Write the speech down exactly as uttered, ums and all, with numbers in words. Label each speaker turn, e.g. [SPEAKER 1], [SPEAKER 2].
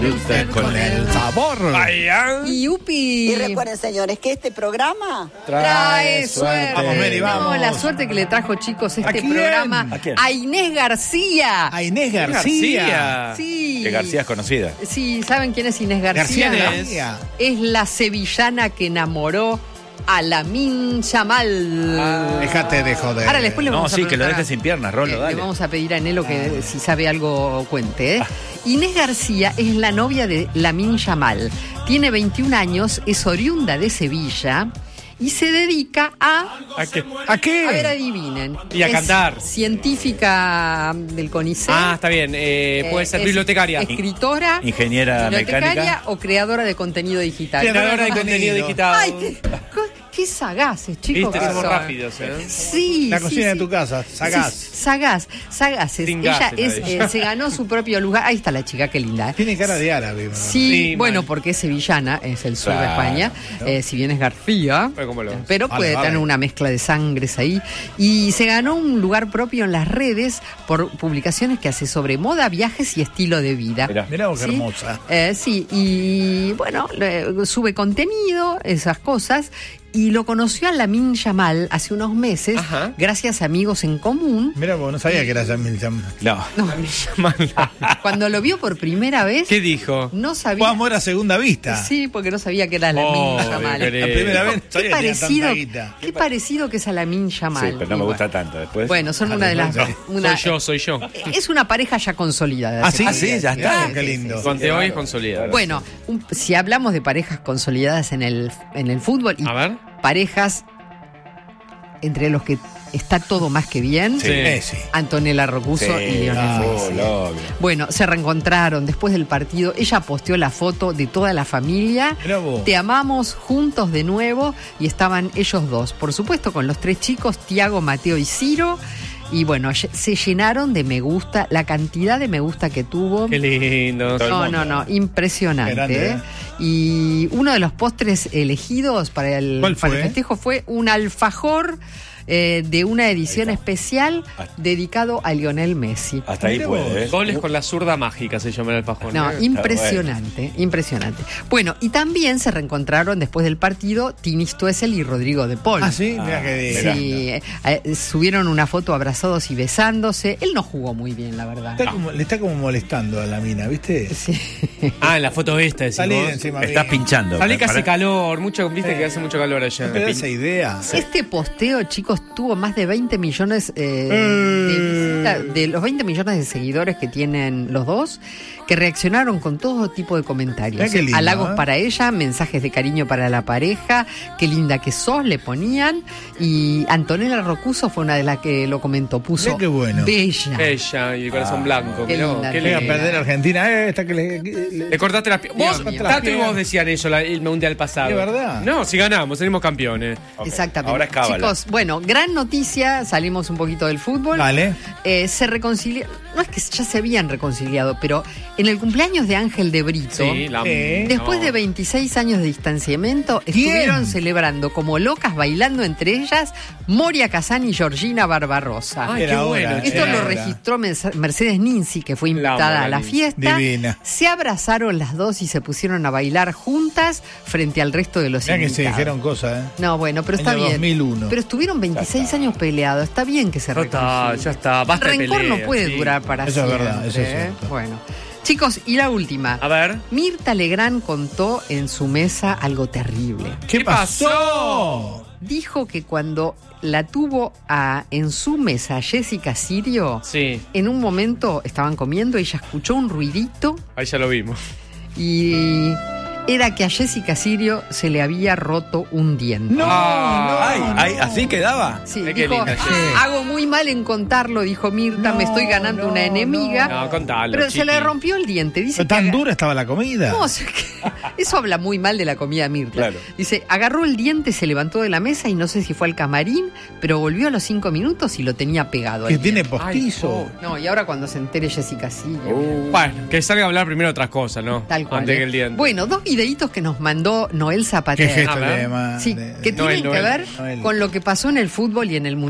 [SPEAKER 1] Usted con el sabor.
[SPEAKER 2] Vaya.
[SPEAKER 3] Y Upi.
[SPEAKER 4] Y recuerden, señores, que este programa
[SPEAKER 3] trae suerte.
[SPEAKER 1] Vamos, Mary, vamos.
[SPEAKER 3] No, la suerte que le trajo, chicos, este
[SPEAKER 1] ¿A quién?
[SPEAKER 3] programa
[SPEAKER 1] ¿A quién?
[SPEAKER 3] a Inés García.
[SPEAKER 1] A Inés García.
[SPEAKER 2] García.
[SPEAKER 3] Sí.
[SPEAKER 5] Que García es conocida.
[SPEAKER 3] Sí, ¿saben quién es Inés García?
[SPEAKER 1] García
[SPEAKER 3] ¿no?
[SPEAKER 1] García.
[SPEAKER 3] Es la sevillana que enamoró a Lamin Yamal.
[SPEAKER 1] Ah, déjate de joder.
[SPEAKER 3] Ahora después le
[SPEAKER 5] No,
[SPEAKER 3] vamos a
[SPEAKER 5] sí, que lo
[SPEAKER 3] preguntar
[SPEAKER 5] deje
[SPEAKER 3] a-
[SPEAKER 5] sin piernas, Rolo,
[SPEAKER 3] eh,
[SPEAKER 5] dale.
[SPEAKER 3] Le vamos a pedir a Nelo que
[SPEAKER 1] Ah.
[SPEAKER 3] si sabe algo cuente. ¿eh? Inés García es la novia de Lamin Yamal. Tiene veintiún años, es oriunda de Sevilla y se dedica a...
[SPEAKER 2] ¿A qué?
[SPEAKER 1] ¿A qué?
[SPEAKER 3] A ver, adivinen.
[SPEAKER 2] Y a
[SPEAKER 3] Es
[SPEAKER 2] cantar.
[SPEAKER 3] Científica del CONICET.
[SPEAKER 2] Ah, está bien. Eh, puede
[SPEAKER 3] Eh,
[SPEAKER 2] ser
[SPEAKER 3] es
[SPEAKER 2] bibliotecaria.
[SPEAKER 3] Escritora.
[SPEAKER 5] Ingeniera
[SPEAKER 3] bibliotecaria
[SPEAKER 5] mecánica.
[SPEAKER 3] o creadora de contenido digital.
[SPEAKER 2] Creadora de contenido digital.
[SPEAKER 3] Ay, qué, qué sagaces, chicos.
[SPEAKER 2] Viste,
[SPEAKER 3] que
[SPEAKER 2] somos
[SPEAKER 3] son.
[SPEAKER 2] rápidos, ¿eh?
[SPEAKER 3] Sí.
[SPEAKER 1] La
[SPEAKER 3] sí,
[SPEAKER 1] cocina de
[SPEAKER 3] sí.
[SPEAKER 1] tu casa, sagaz.
[SPEAKER 3] Sí, sagaz, sagaces.
[SPEAKER 2] Sin
[SPEAKER 3] Ella
[SPEAKER 2] gases,
[SPEAKER 3] es,
[SPEAKER 2] la de ella.
[SPEAKER 3] eh, se ganó su propio lugar. Ahí está la chica, qué linda. ¿eh?
[SPEAKER 1] Tiene cara de árabe. ¿no?
[SPEAKER 3] Sí,
[SPEAKER 2] Sí,
[SPEAKER 3] bueno,
[SPEAKER 2] mal.
[SPEAKER 3] porque es sevillana, es el sur de
[SPEAKER 5] Claro.
[SPEAKER 3] España, eh, si bien es García,
[SPEAKER 2] Pero ¿cómo lo ves?
[SPEAKER 3] pero
[SPEAKER 1] Vale,
[SPEAKER 3] puede
[SPEAKER 1] vale.
[SPEAKER 3] tener una mezcla de sangres ahí. Y se ganó un lugar propio en las redes por publicaciones que hace sobre moda, viajes y estilo de vida.
[SPEAKER 5] Mirá.
[SPEAKER 1] Mirá vos qué
[SPEAKER 3] ¿Sí?
[SPEAKER 1] hermosa.
[SPEAKER 3] Eh, sí, y bueno, le- sube contenido, esas cosas. Y lo conoció a Lamin Yamal hace unos meses,
[SPEAKER 2] Ajá.
[SPEAKER 3] gracias a amigos en común.
[SPEAKER 1] Mirá vos, no sabía que era Yamil Yam.
[SPEAKER 5] No.
[SPEAKER 3] No,
[SPEAKER 2] Manda.
[SPEAKER 3] cuando lo vio por primera vez,
[SPEAKER 2] ¿Qué dijo?
[SPEAKER 3] no
[SPEAKER 1] Fue
[SPEAKER 3] sabía.
[SPEAKER 1] amor a segunda vista.
[SPEAKER 3] Sí, porque no sabía que era Lamin
[SPEAKER 2] Oh,
[SPEAKER 3] Yamal.
[SPEAKER 2] qué
[SPEAKER 1] La primera vez.
[SPEAKER 3] Qué
[SPEAKER 1] sabía que tenía
[SPEAKER 3] parecido,
[SPEAKER 1] tanta guita.
[SPEAKER 3] qué parecido que es a Lamin Yamal.
[SPEAKER 5] Sí, pero no
[SPEAKER 3] Y
[SPEAKER 5] me
[SPEAKER 3] bueno.
[SPEAKER 5] gusta tanto después.
[SPEAKER 3] Bueno, son
[SPEAKER 1] Ah,
[SPEAKER 3] una de las.
[SPEAKER 1] no.
[SPEAKER 3] una-
[SPEAKER 2] Soy yo, soy yo.
[SPEAKER 3] Es una pareja ya consolidada.
[SPEAKER 1] Ah, sí,
[SPEAKER 5] Ah, sí, ya
[SPEAKER 1] Mirá,
[SPEAKER 5] está.
[SPEAKER 1] qué lindo.
[SPEAKER 2] Conte hoy es consolidado.
[SPEAKER 3] Bueno, un- si hablamos de parejas consolidadas en el, en el fútbol y
[SPEAKER 2] A ver.
[SPEAKER 3] parejas entre los que está todo más que bien,
[SPEAKER 5] Sí.
[SPEAKER 1] Messi.
[SPEAKER 3] Antonella Roccuzzo
[SPEAKER 5] Sí,
[SPEAKER 3] y Lionel
[SPEAKER 5] ah,
[SPEAKER 3] Messi.
[SPEAKER 5] obvio.
[SPEAKER 3] Bueno, se reencontraron después del partido. Ella posteó la foto de toda la familia.
[SPEAKER 1] Mirá vos.
[SPEAKER 3] Te amamos juntos de nuevo. Y estaban ellos dos. Por supuesto, con los tres chicos, Tiago, Mateo y Ciro. Y bueno, lle- se llenaron de me gusta. La cantidad de me gusta que tuvo.
[SPEAKER 2] Qué lindo.
[SPEAKER 5] Todo el
[SPEAKER 3] No,
[SPEAKER 5] mundo.
[SPEAKER 3] no, no, impresionante.
[SPEAKER 1] Qué grande,
[SPEAKER 3] ¿eh?
[SPEAKER 1] ¿eh?
[SPEAKER 3] Y uno de los postres elegidos para el,
[SPEAKER 1] ¿Cuál
[SPEAKER 3] para el
[SPEAKER 1] fue?
[SPEAKER 3] festejo fue un alfajor eh, de una edición
[SPEAKER 5] Ahí está.
[SPEAKER 3] especial
[SPEAKER 5] Ah.
[SPEAKER 3] dedicado a Lionel Messi.
[SPEAKER 5] Hasta ahí
[SPEAKER 1] Mirá vos.
[SPEAKER 5] puede, ¿eh?
[SPEAKER 2] Goles con la zurda mágica se llama el alfajor.
[SPEAKER 3] No,
[SPEAKER 2] ¿eh?
[SPEAKER 3] impresionante, impresionante. Bueno, y también se reencontraron después del partido Tini Stoessel y Rodrigo de Paul.
[SPEAKER 1] Ah, sí, mirá
[SPEAKER 5] Ah,
[SPEAKER 1] que
[SPEAKER 5] mirá.
[SPEAKER 3] Sí, eh, eh, subieron una foto abrazados y besándose. Él no jugó muy bien, la verdad.
[SPEAKER 1] Está como- le está como molestando a la mina, ¿viste?
[SPEAKER 3] Sí.
[SPEAKER 2] Ah, en la foto esta decimos.
[SPEAKER 1] Salí de encima
[SPEAKER 5] Estás
[SPEAKER 1] mío.
[SPEAKER 5] pinchando.
[SPEAKER 2] Salí que hace
[SPEAKER 5] Para-
[SPEAKER 2] calor, mucho, viste que hace mucho calor allá.
[SPEAKER 1] ¿No te da esa idea?
[SPEAKER 3] Este posteo, chicos, tuvo más de veinte millones eh,
[SPEAKER 1] Eh.
[SPEAKER 3] de visita- de los veinte millones de seguidores que tienen los dos, que reaccionaron con todo tipo de comentarios.
[SPEAKER 1] Mirá qué lindo,
[SPEAKER 3] Halagos
[SPEAKER 1] ¿eh?
[SPEAKER 3] para ella, mensajes de cariño para la pareja, qué linda que sos, le ponían. Y Antonella Roccuzzo fue una de las que lo comentó, puso
[SPEAKER 1] Mirá qué bueno.
[SPEAKER 3] bella.
[SPEAKER 2] Ella y el corazón
[SPEAKER 5] Ah,
[SPEAKER 2] blanco.
[SPEAKER 3] qué
[SPEAKER 2] mirá,
[SPEAKER 3] linda,
[SPEAKER 2] qué
[SPEAKER 3] qué
[SPEAKER 1] Llega a
[SPEAKER 2] lindo.
[SPEAKER 1] perder Argentina, eh, esta que le. que le-
[SPEAKER 2] Le cortaste las piernas. Vos,
[SPEAKER 3] Dios mío.
[SPEAKER 2] Tato y vos decían eso la- el mundial pasado.
[SPEAKER 1] ¿Es verdad?
[SPEAKER 2] No, si ganamos, salimos campeones.
[SPEAKER 5] Ok.
[SPEAKER 3] Exactamente.
[SPEAKER 5] Ahora es cábala.
[SPEAKER 3] Chicos, bueno, gran noticia, salimos un poquito del fútbol.
[SPEAKER 1] Vale.
[SPEAKER 3] Eh, se reconcilia, no es que ya se habían reconciliado, pero en el cumpleaños de Ángel de Brito,
[SPEAKER 2] Sí, la
[SPEAKER 1] Eh.
[SPEAKER 3] después
[SPEAKER 2] no.
[SPEAKER 3] de veintiséis años de distanciamiento,
[SPEAKER 1] ¿Quién?
[SPEAKER 3] estuvieron celebrando como locas, bailando entre ellas Moria Kazan y Georgina Barbarosa.
[SPEAKER 2] Ay,
[SPEAKER 1] Era
[SPEAKER 2] qué
[SPEAKER 1] hora,
[SPEAKER 2] bueno.
[SPEAKER 1] era
[SPEAKER 3] Esto
[SPEAKER 2] che.
[SPEAKER 3] lo
[SPEAKER 1] hora.
[SPEAKER 3] registró Mens- Mercedes Ninzi, que fue
[SPEAKER 2] La
[SPEAKER 3] invitada
[SPEAKER 2] amo,
[SPEAKER 3] a la
[SPEAKER 2] Ninzi.
[SPEAKER 3] fiesta.
[SPEAKER 1] Divina.
[SPEAKER 3] Se abrazaron las dos y se pusieron a bailar juntas frente al resto de los
[SPEAKER 1] Mirá que se
[SPEAKER 3] invitados.
[SPEAKER 1] dijeron cosas, ¿eh?
[SPEAKER 3] No, bueno, pero está
[SPEAKER 1] Año
[SPEAKER 3] bien.
[SPEAKER 1] dos mil uno.
[SPEAKER 3] Pero estuvieron veintiséis años peleados. Está bien que se
[SPEAKER 2] Ya está,
[SPEAKER 3] reconcilien.
[SPEAKER 2] ya está. Basta de
[SPEAKER 3] El rencor no
[SPEAKER 2] pelea,
[SPEAKER 3] puede
[SPEAKER 2] sí.
[SPEAKER 3] durar para
[SPEAKER 1] Eso es
[SPEAKER 3] siempre.
[SPEAKER 1] verdad, eso es
[SPEAKER 3] ¿eh?
[SPEAKER 1] cierto.
[SPEAKER 3] Bueno. Chicos, y la última.
[SPEAKER 2] A ver.
[SPEAKER 3] Mirta Legrand contó en su mesa algo terrible.
[SPEAKER 1] ¿Qué,
[SPEAKER 2] ¿Qué
[SPEAKER 1] pasó?
[SPEAKER 2] pasó?
[SPEAKER 3] Dijo que cuando la tuvo a, en su mesa a Jessica Sirio,
[SPEAKER 2] Sí,
[SPEAKER 3] en un momento estaban comiendo, ella escuchó un ruidito
[SPEAKER 2] ahí ya lo vimos.
[SPEAKER 3] y era que a Jessica Sirio se le había roto un diente.
[SPEAKER 1] No,
[SPEAKER 2] Ah,
[SPEAKER 1] no,
[SPEAKER 5] Ay,
[SPEAKER 1] no.
[SPEAKER 5] ay, ¿así quedaba?
[SPEAKER 3] Sí,
[SPEAKER 2] Ay, qué
[SPEAKER 3] dijo,
[SPEAKER 2] linda, Jessica.
[SPEAKER 3] "Ah, hago muy mal en contarlo", dijo Mirta,
[SPEAKER 1] No,
[SPEAKER 3] me estoy ganando
[SPEAKER 1] no,
[SPEAKER 3] una enemiga.
[SPEAKER 2] No, contalo.
[SPEAKER 3] Pero se
[SPEAKER 2] chiqui.
[SPEAKER 3] le rompió el diente. Dice
[SPEAKER 1] Pero tan
[SPEAKER 3] que-
[SPEAKER 1] dura estaba la comida.
[SPEAKER 3] No, o sea que- eso habla muy mal de la comida de Mirta.
[SPEAKER 5] Claro.
[SPEAKER 3] Dice, agarró el diente, se levantó de la mesa y no sé si fue al camarín, pero volvió a los cinco minutos y lo tenía pegado.
[SPEAKER 1] Que
[SPEAKER 3] al
[SPEAKER 1] tiene
[SPEAKER 3] diente.
[SPEAKER 1] postizo.
[SPEAKER 2] Ay,
[SPEAKER 3] No, y ahora cuando se entere Jessica sí.
[SPEAKER 5] Uh,
[SPEAKER 2] Bueno, que salga a hablar primero otras cosas, ¿no?
[SPEAKER 3] Tal cual.
[SPEAKER 2] Antes
[SPEAKER 3] ¿eh?
[SPEAKER 2] que el diente.
[SPEAKER 3] Bueno, dos videitos que nos mandó Noel
[SPEAKER 1] Qué
[SPEAKER 3] Zapater.
[SPEAKER 1] gesto
[SPEAKER 2] A ver.
[SPEAKER 1] que ma-
[SPEAKER 3] Sí,
[SPEAKER 1] de-
[SPEAKER 3] que
[SPEAKER 2] Noel,
[SPEAKER 3] tienen que
[SPEAKER 2] Noel,
[SPEAKER 3] ver
[SPEAKER 1] Noel.
[SPEAKER 3] con lo que pasó en el fútbol y en el